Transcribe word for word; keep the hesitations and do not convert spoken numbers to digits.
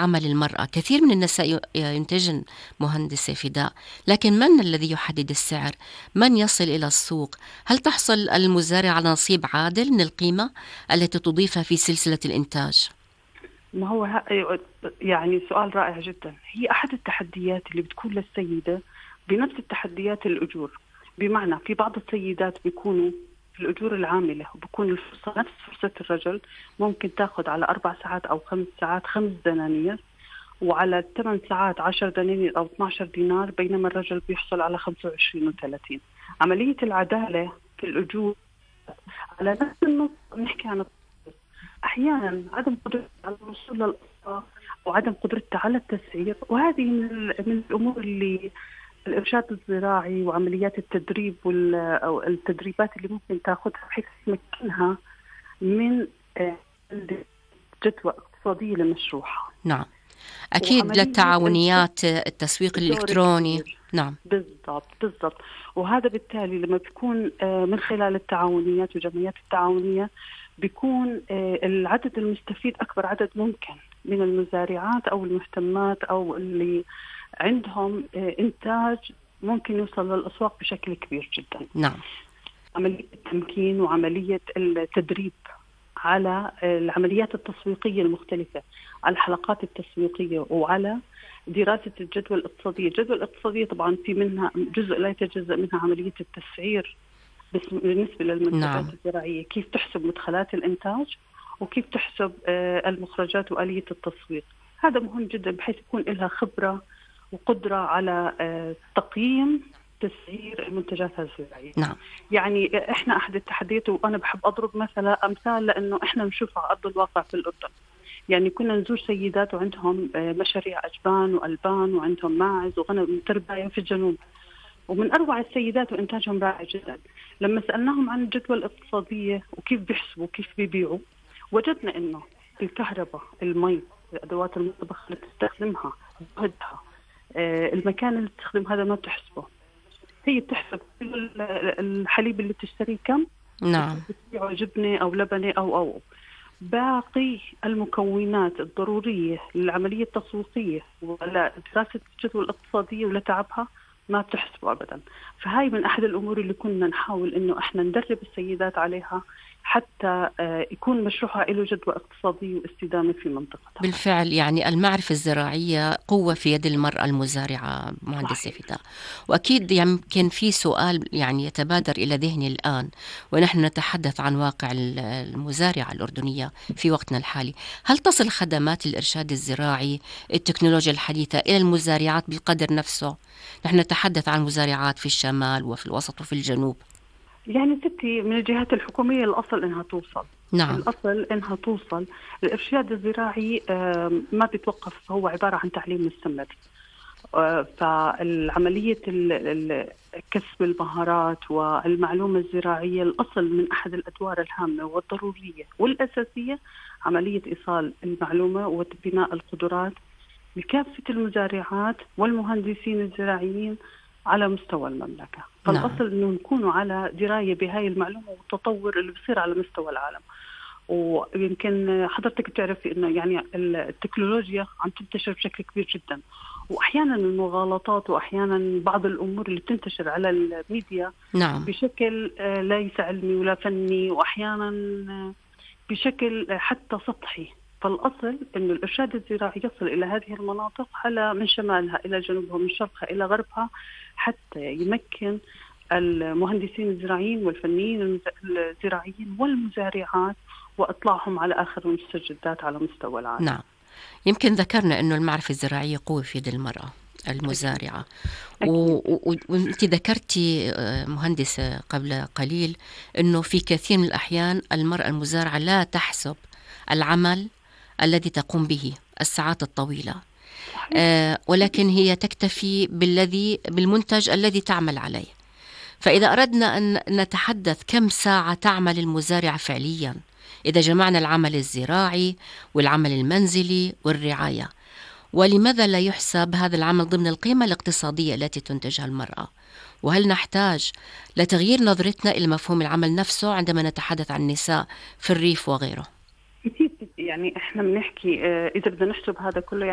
عمل المرأة. كثير من النساء ي- ينتجن مهندسة فداء، لكن من الذي يحدد السعر؟ من يصل إلى السوق؟ هل تحصل المزارع على نصيب عادل من القيمة التي تضيفها في سلسلة الإنتاج؟ ما هو ه- يعني سؤال رائع جدا. هي أحد التحديات اللي بتكون للسيدة بنفس التحديات الأجور. بمعنى في بعض السيدات بيكونوا في الأجور العاملة وبكون الفرصة نفس فرصة الرجل، ممكن تاخذ على أربع ساعات أو خمس ساعات خمس دنانير، وعلى ثمان ساعات عشر دنانير أو اثني عشر دينار، بينما الرجل بيحصل على خمسة وعشرين وثلاثين. عملية العدالة في الأجور على نفس النص بنحكي عن أحيانا عدم قدرتها على الوصول للأسواق أو عدم قدرتها على التسعير. وهذه من, ال- من الأمور اللي الإرشاد الزراعي وعمليات التدريب وال- أو التدريبات اللي ممكن تأخذها بحيث تمكنها من آه، جدوى اقتصادية لمشروعها. نعم، أكيد وعملية للتعاونيات التسويق دور الإلكتروني. كبير. نعم. بالضبط بالضبط. وهذا بالتالي لما بيكون آه، من خلال التعاونيات والجمعيات التعاونية بيكون آه، العدد المستفيد أكبر عدد ممكن من المزارعات أو المهتمات أو اللي عندهم آه، إنتاج ممكن يوصل للأسواق بشكل كبير جدا. نعم. عملية التمكين وعملية التدريب على العمليات التسويقية المختلفة، على الحلقات التسويقية، وعلى دراسة الجدوى الاقتصادية. الجدوى الاقتصادية طبعا في منها جزء لا يتجزأ منها عملية التسعير بس بالنسبة للمنتجات نعم. الزراعية، كيف تحسب مدخلات الإنتاج وكيف تحسب آه، المخرجات وآلية التسويق. هذا مهم جدا بحيث يكون لها خبرة وقدرة على آه، تقييم تسعير المنتجات الزراعية. نعم. يعني احنا احد التحديات، وانا بحب اضرب مثلا امثال لانه احنا بنشوفها على ارض الواقع في الاردن. يعني كنا نزور سيدات وعندهم آه، مشاريع اجبان والبان وعندهم ماعز وغنم تربايه في الجنوب، ومن اروع السيدات وانتاجهم رائع جدا. لما سالناهم عن الجدوى الاقتصاديه وكيف بيحسبوا وكيف بيبيعوا، وجدنا انه الكهرباء، المي، ادوات المطبخ اللي بتستخدمها، جهدها، آه، المكان اللي بتستخدم، هذا ما بتحسبه. هي بتحسب كل الحليب اللي بتشتريه كم، نعم. بتبيعه جبنة أو لبنة أو أو باقي المكونات الضرورية للعملية التسويقية ولدراسة الجدوى الاقتصادية ولتعبها ما بتحسبه أبدا. فهاي من أحد الأمور اللي كنا نحاول إنه إحنا ندرب السيدات عليها حتى آه، يكون مشروعها له جدوى اقتصادية واستدامة في منطقتها. بالفعل، يعني المعرفة الزراعية قوة في يد المرأة المزارعة مهندسة صحيح. فداء. وأكيد يمكن في سؤال يعني يتبادر إلى ذهني الآن ونحن نتحدث عن واقع ال- المزارعة الأردنية في وقتنا الحالي. هل تصل خدمات الإرشاد الزراعي التكنولوجيا الحديثة إلى المزارعات بالقدر نفسه؟ نحن نتحدث عن مزارعات في الشمال وفي الوسط وفي الجنوب. يعني ستي من الجهات الحكومية الأصل إنها توصل. نعم. الأصل إنها توصل. الإرشاد الزراعي آم، ما بيتوقف، هو عبارة عن تعليم مستمر. آه، فالعملية ال- ال- كسب المهارات والمعلومة الزراعية الأصل من أحد الأدوار الهامة والضرورية والأساسية عملية إيصال المعلومة وبناء القدرات لكافة المزارعات والمهندسين الزراعيين على مستوى المملكة. نعم. فالأصل أنه نكونوا على دراية بهاي المعلومة والتطور اللي بصير على مستوى العالم. ويمكن حضرتك بتعرفي أنه يعني التكنولوجيا عم تنتشر بشكل كبير جدا، وأحيانا المغالطات وأحيانا بعض الأمور اللي بتنتشر على الميديا نعم. بشكل آه، ليس علمي ولا فني، وأحيانا آه، بشكل آه، حتى سطحي. فالأصل أن الإرشاد الزراعي يصل إلى هذه المناطق على من شمالها إلى جنوبها، من شرقها إلى غربها، حتى يمكن المهندسين الزراعيين والفنيين المز- الزراعيين والمزارعات وإطلاعهم على آخر المستجدات على مستوى العالم. نعم. يمكن ذكرنا أنه المعرفة الزراعية قوة في يد المرأة أكيد. المزارعة. أكيد. وانت ذكرتي آه، مهندسة قبل قليل أنه في كثير من الأحيان المرأة المزارعة لا تحسب العمل الذي تقوم به الساعات الطويلة، صحيح. آه، ولكن هي تكتفي بالذي بالمنتج الذي تعمل عليه. فإذا أردنا أن نتحدث كم ساعة تعمل المزارعة فعليا إذا جمعنا العمل الزراعي والعمل المنزلي والرعاية، ولماذا لا يحسب هذا العمل ضمن القيمة الاقتصادية التي تنتجها المرأة؟ وهل نحتاج لتغيير نظرتنا إلى مفهوم العمل نفسه عندما نتحدث عن النساء في الريف وغيره؟ أكيد. يعني إحنا بنحكي آه، إذا بدنا نحسب هذا كله